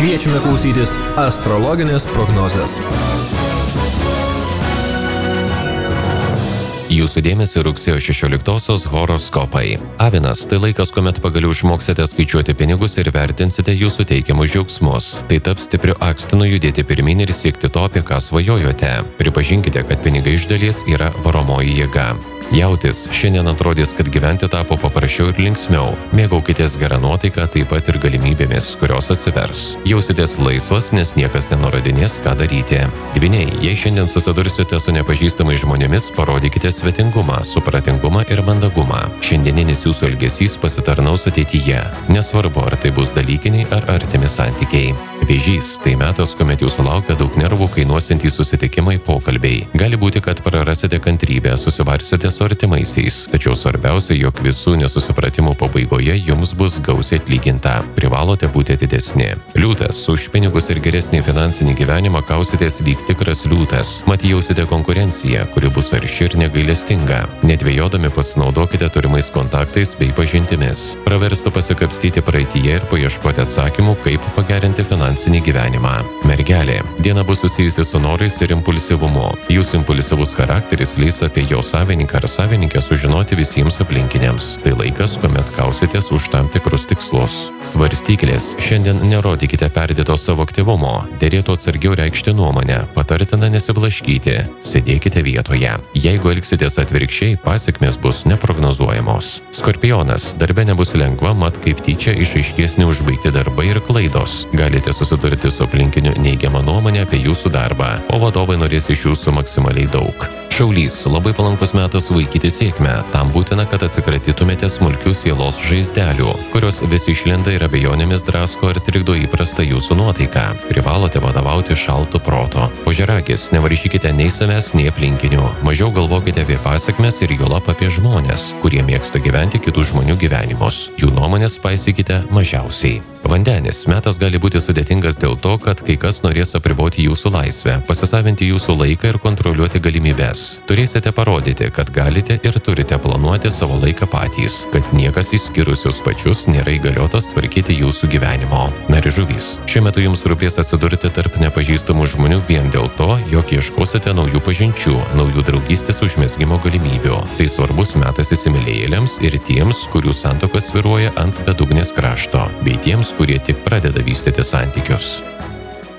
Kviečiame klausytis astrologinės prognozės. Jūsų dėmesį rugsėjo 16-osios horoskopai. Avinas – tai laikas, kuomet pagaliau išmoksite skaičiuoti pinigus ir vertinsite jūsų teikiamus džiaugsmus. Tai taps stipriu akstinu judėti pirmyn ir siekti to, apie ką svajojote. Pripažinkite, kad pinigai iš dalies yra varomoji jėga. Jautis – šiandien atrodys, kad gyventi tapo paprasčiau ir linksmiau. Mėgaukitės gerą nuotaiką, taip pat ir galimybėmis, kurios atsivers. Jausitės laisvas, nes niekas nenurodinės, ką daryti. Dvyniai, jei šiandien susidursite su nepažįstamais žmonėmis, parodykite svetingumą, supratingumą ir mandagumą. Šiandieninis jūsų elgesys pasitarnaus ateityje. Nesvarbu, ar tai bus dalykiniai ar artimi santykiai. Vėžys – tai metas, kuomet jūsų laukia daug nervų kainuosiantys susitikimai, pokalbiai. Gali būti, kad prarasite kantrybę, susivarsite su artimaisiais. Tačiau svarbiausia, jog visų nesusipratimų pabaigoje jums bus gausiai atlyginta. Privalote būti atidesni. Liūtas – už pinigus ir geresnį finansinį gyvenimą kausitės lyg tikras liūtas. Mat jausite konkurenciją, kuri bus arši ir negailestinga. Nedvejodami pasinaudokite turimais kontaktais bei pažintimis. Praverstų pasikapstyti praeityje ir paieškoti atsakymų, kaip pagerinti finansinį gyvenimą. Mergelė – diena bus susijusi su norais ir impulsyvumu. Jūsų impulsyvus charakteris leis apie jo savininką ar savininkę sužinoti visiems aplinkiniams. Tai laikas, kuomet kausitės už tam tikrus tikslus. Svarstyklės – šiandien nerodykite perdėto savo aktyvumo. Derėtų atsargiau reikšti nuomonę, patartina nesiblaškyti. Sėdėkite vietoje. Jeigu elgsitės atvirkščiai, pasekmės bus neprognozuojamos. Skorpionas – darbe nebus lengva, mat kaip tyčia išaiškės neužbaigti darbai ir klaidos. Galite susidurti su aplinkiniu neigiamą nuomonę apie jūsų darbą, o vadovai norės iš jūsų maksimaliai daug. Šaulys – labai palankus metas vaikyti sėkmę. Tam būtina, kad atsikratytumėte smulkių sielos žaizdelių, kurios vis išlenda ir abejonėmis drasko ar trikdo įprastą jūsų nuotaiką. Privalote vadovauti šaltu proto. Ožiaragis – nevaržykite nei savęs, nei aplinkinių. Mažiau galvokite apie pasekmes ir juolab apie žmones, kurie mėgsta gyventi kitų žmonių gyvenimus. Jų nuomonės paisykite mažiausiai. Vandenis – metas gali būti sudėtingas dėl to, kad kai kas norės apriboti jūsų laisvę, pasisavinti jūsų laiką ir kontroliuoti galimybes. Turėsite parodyti, kad galite ir turite planuoti savo laiką patys, kad niekas išskyrus jūs pačius nėra įgaliotas tvarkyti jūsų gyvenimo. Žuvys – šiuo metu jums rūpės atsidurti tarp nepažįstamų žmonių vien dėl to, jog ieškosite naujų pažinčių, naujų draugystės užmezgimo galimybių. Tai svarbus metas įsimylėjėliams ir tiems, kurių santuokos svyruoja ant bedugnės krašto, bei tiems, kurie tik pradeda vystyti santykius.